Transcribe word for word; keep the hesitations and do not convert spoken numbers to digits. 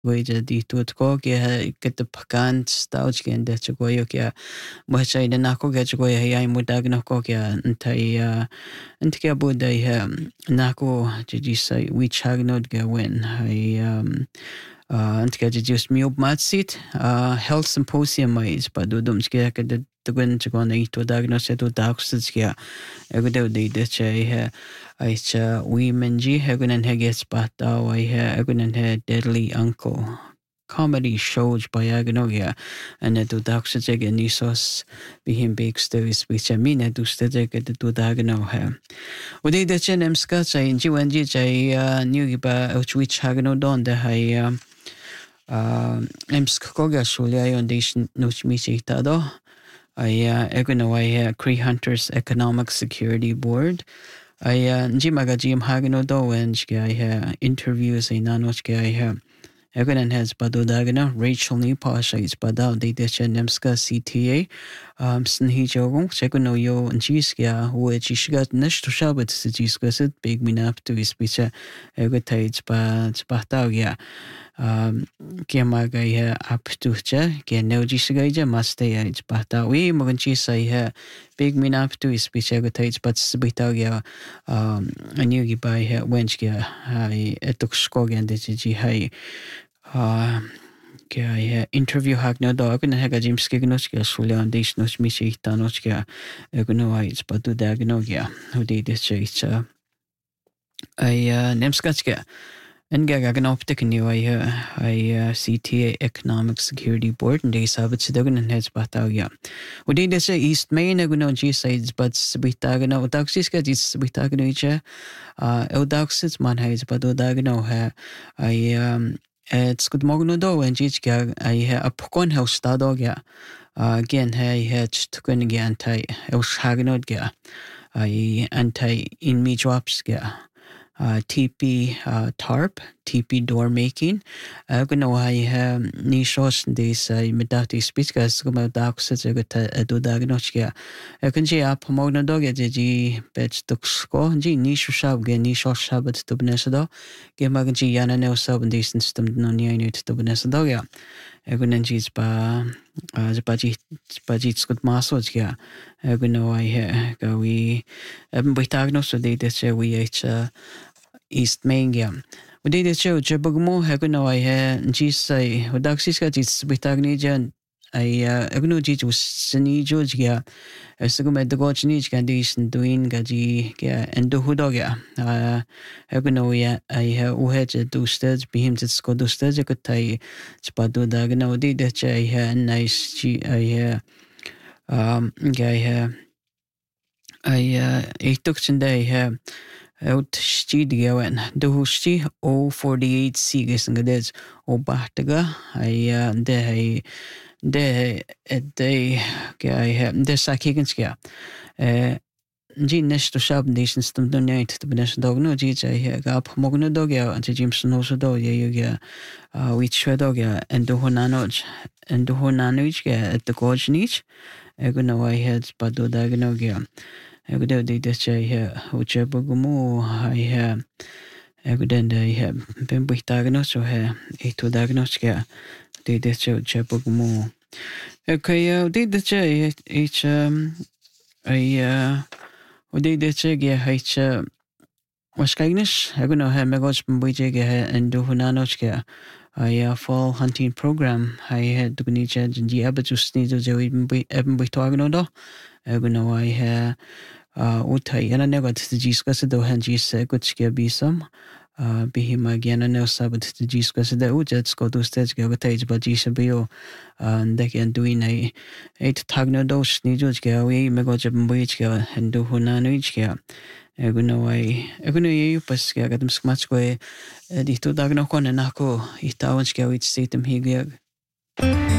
Goja di tuot ko kia kita pakan stauch kia nda chagoyo kia mohcha ida nako kia chagoyo haya imudag nako kia ntai ntai buda iha nako jadi sai wichagnod kia wen hai ntai jadi us miub matsit health symposium mai spadudum kia kada tugun chagona ito diagnosis to daxits kia egudo de de cha iha aicha women ji hegunan heges pata wa iha egunan he deadly uncle comedy shows by agnogia and to daxits again nisos bihim big stories which I mean to study get to dagno ha udi de chenem ska cha inji wanji cha new giba which hagno don de hai em skoga shulia yon de noch mi do I uh, egono I Cree Hunters Economic Security Board. I uh, njimaga jim hagano do when I interviews I nanochke I egonan has badu dagana Rachel ni pasha is badao de decha nemska C T A um snhi jogong chegono yo njiskia which ishigat nish to shabat sijisquasit big minap to ispicha egotates ba batao ya um kiamaga ya aptucha ke neujisigaja maste ya bata we moganchi sai ha big minap to ispicha egotates but sibitao ya um aniugi ba ya wenchkia hai etukskogen de ji hai Uh, kaya yeah, interview hag na do ako na haga James Kignos kaya sula ang days nos misi itanos kaya ako na ay spatu dagno kaya hudi this siya ay nemskats kaya and kaya gagana optik niyo ay ay C T A Economic Security Board and they sabat si dagan ang heads bataw kaya hudi this East Main ako na G sides but sabita na utaksis kaya dis sabita no siya utaksis man hay spatu dagno ha ay um It's good morning do and jich ga I ha apkon house stado ga again hey het tukun ga anti els hagnod ga I anti in me drops ga T P tarp T P door making gano I ha ni shos this I medati speakers kuma dax sa ga do dagnoch ga kan ji ap mogno do ga ji bet tuksko ji ni shab ga ni shos shabat to bnesado ge magan ji yana no sub and decent system no ni ni to bnesado ga egunan ji ba ba ji ba ji skut maso ga gano I ha ga we em bitagno so de this we h East Main ga Udi de show jabugmo haguno I ha jisai udaxis ka jis bitagni jan I agno ji was sini joj ga asugum at the gojni kan dis doin ga ji ga endo hudoga agno ya I ha uhe do stage bihim to sko do stage ko tai spadu dagno udi de chai ha nice ji I ha um ga ha I I took today ha out sti digawen do sti o forty-eight C gesngades o bahtaga I de hai de de I have de sakigenskia eh ji nesto shab nation stum do night to benes dog no ji I gap mogno dog ya anti jimson no so do ye ya we shredog ya and do honanoj and do honanoj ya at the gojnich egono I had badu dagno ya Egudo de decha ya uche bugumu I ha egudenda I ha bembu dagno so ha ito dagno ska de decha uche bugumu okay de decha ich um I uh de decha ya ich was kaignis eguno ha megos buje ga endo hunano ska I fall hunting program I had to be change in the abatus need to even be even be talking on eguno I ha uh utai yana negat to discuss do han ji se gut ska be some uh bihima gana no sabat to discuss the ujets go to stage go tage but ji se bio and they can do in a eight tagno dos ni jo ska we mego jab boy ska endo hunano ska eguno I eguno ye pas ska gadam smach ko di to dagno ko na ko itawan ska wit sitem higya